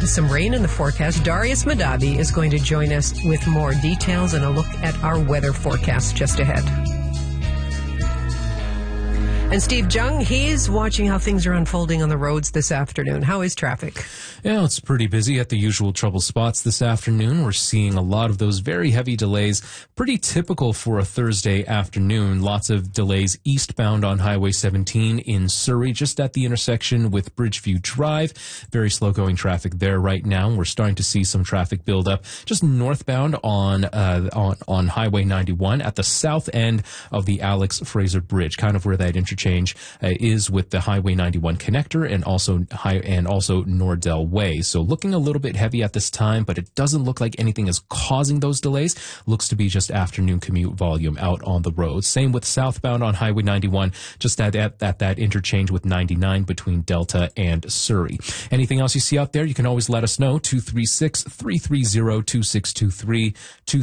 some rain in the forecast. Darius Madabi is going to join us with more details and a look at our weather forecast just ahead. And Steve Jung, he's watching how things are unfolding on the roads this afternoon. How is traffic? Yeah, it's pretty busy at the usual trouble spots this afternoon. We're seeing a lot of those very heavy delays. Pretty typical for a Thursday afternoon. Lots of delays eastbound on Highway 17 in Surrey, just at the intersection with Bridgeview Drive. Very slow going traffic there right now. We're starting to see some traffic build up just northbound on Highway 91 at the south end of the Alex Fraser Bridge, kind of where that interchange is with the Highway 91 connector and also Nordell Way. So looking a little bit heavy at this time, but it doesn't look like anything is causing those delays. Looks to be just afternoon commute volume out on the road. Same with southbound on Highway 91, just at that interchange with 99 between Delta and Surrey. Anything else you see out there, you can always let us know. 236-330-2623,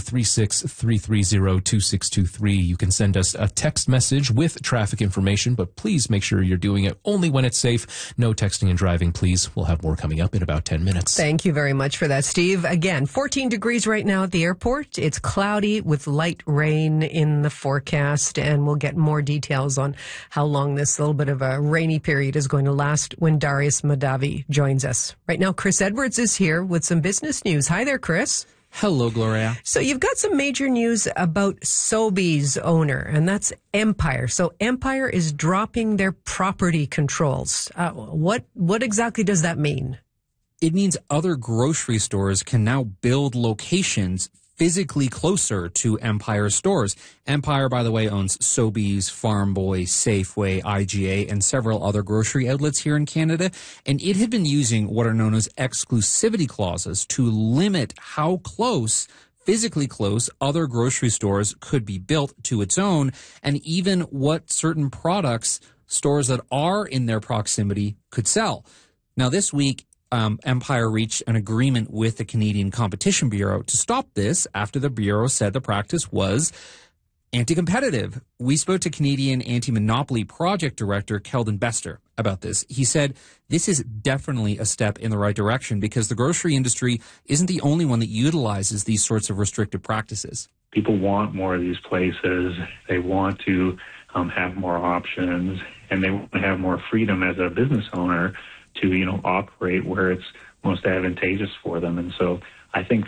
236-330-2623. You can send us a text message with traffic information, but please make sure you're doing it only when it's safe. No texting and driving, please. We'll have more coming up in about 10 minutes. Thank you very much for that, Steve. Again, 14 degrees right now at the airport. It's cloudy with light rain in the forecast, and we'll get more details on how long this little bit of a rainy period is going to last when Darius Madavi joins us. Right now, Chris Edwards is here with some business news. Hi there, Chris. Hello, Gloria. So you've got some major news about Sobeys owner, and that's Empire. So Empire is dropping their property controls. What exactly does that mean? It means other grocery stores can now build locations physically closer to Empire stores. Empire, by the way, owns Sobeys, Farm Boy, Safeway, IGA, and several other grocery outlets here in Canada. And it had been using what are known as exclusivity clauses to limit how close, physically close, other grocery stores could be built to its own, and even what certain products stores that are in their proximity could sell. Now, this week, Empire reached an agreement with the Canadian Competition Bureau to stop this after the Bureau said the practice was anti-competitive. We spoke to Canadian Anti-Monopoly Project Director Keldon Bester about this. He said this is definitely a step in the right direction because the grocery industry isn't the only one that utilizes these sorts of restrictive practices. People want more of these places. They want to have more options, and they want to have more freedom as a business owner to, operate where it's most advantageous for them. And so I think,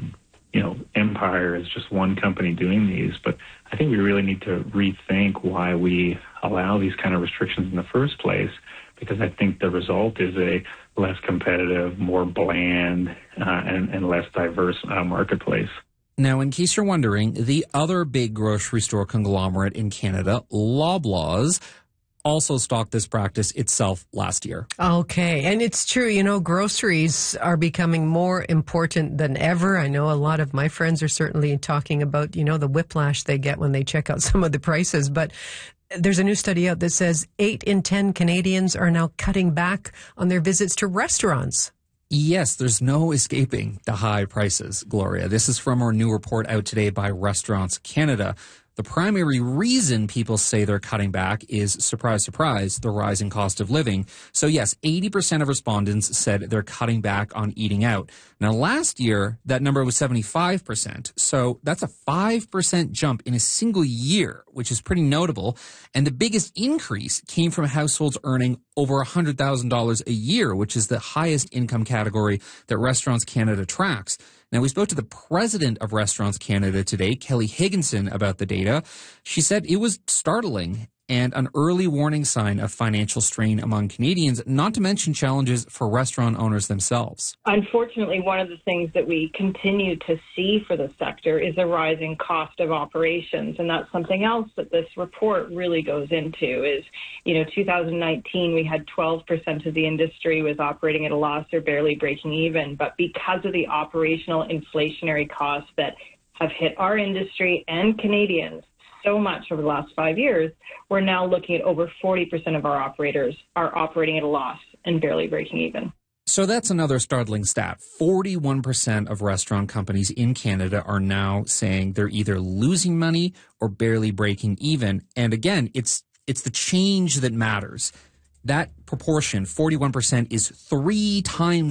Empire is just one company doing these, but I think we really need to rethink why we allow these kind of restrictions in the first place, because I think the result is a less competitive, more bland, and less diverse marketplace. Now, in case you're wondering, the other big grocery store conglomerate in Canada, Loblaws, also stopped this practice itself last year. Okay. And it's true, groceries are becoming more important than ever. I know a lot of my friends are certainly talking about, the whiplash they get when they check out some of the prices. But there's a new study out that says 8 in 10 Canadians are now cutting back on their visits to restaurants. Yes, there's no escaping the high prices, Gloria. This is from our new report out today by Restaurants Canada. The primary reason people say they're cutting back is, surprise, surprise, the rising cost of living. So yes, 80% of respondents said they're cutting back on eating out. Now, last year, that number was 75%. So that's a 5% jump in a single year, which is pretty notable. And the biggest increase came from households earning over $100,000 a year, which is the highest income category that Restaurants Canada tracks. Now, we spoke to the president of Restaurants Canada today, Kelly Higginson, about the data. She said it was startling and an early warning sign of financial strain among Canadians, not to mention challenges for restaurant owners themselves. Unfortunately, one of the things that we continue to see for the sector is a rising cost of operations. And that's something else that this report really goes into is, 2019, we had 12% of the industry was operating at a loss or barely breaking even. But because of the operational inflationary costs that have hit our industry and Canadians so much over the last 5 years, we're now looking at over 40% of our operators are operating at a loss and barely breaking even. So that's another startling stat. 41% of restaurant companies in Canada are now saying they're either losing money or barely breaking even. And again, it's the change that matters. That proportion, 41%, is 3 times